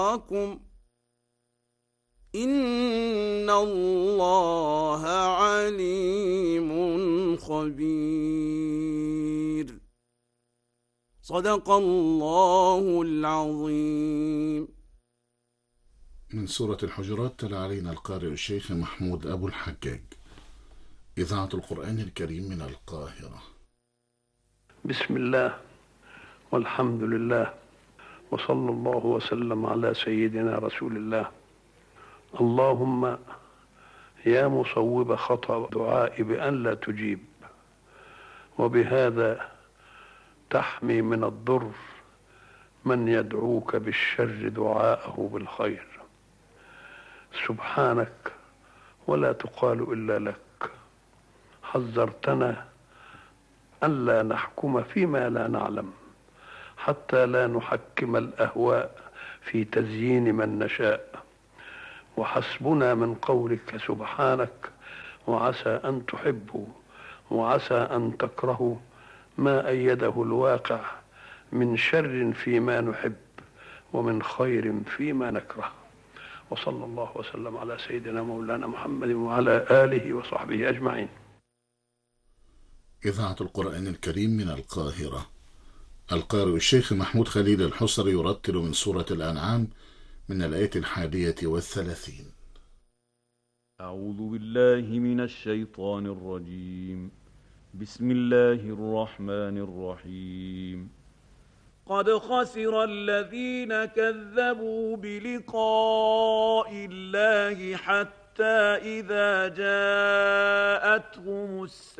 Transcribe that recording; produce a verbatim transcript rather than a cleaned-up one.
إن الله عليم خبير. صدق الله العظيم. من سورة الحجرات تلا علينا القارئ الشيخ محمود أبو الحجاج. إذاعة القرآن الكريم من القاهرة. بسم الله والحمد لله وصلى الله وسلم على سيدنا رسول الله. اللهم يا مصوب خطأ دعائي بأن لا تجيب، وبهذا تحمي من الضر من يدعوك بالشر دعاءه بالخير. سبحانك ولا تقال إلا لك. حذرتنا ألا نحكم فيما لا نعلم، حتى لا نحكم الأهواء في تزيين من نشاء. وحسبنا من قولك سبحانك وعسى أن تحبوا وعسى أن تكرهوا ما أيده الواقع من شر فيما نحب ومن خير فيما نكره. وصلى الله وسلم على سيدنا مولانا محمد وعلى آله وصحبه أجمعين. إذاعة القرآن الكريم من القاهرة. القارئ الشيخ محمود خليل الحصري يرتل من سورة الأنعام من الآية الحادية والثلاثين. أعوذ بالله من الشيطان الرجيم. بسم الله الرحمن الرحيم. قد خسر الذين كذبوا بلقاء الله حتى إذا جاءتهم الساعة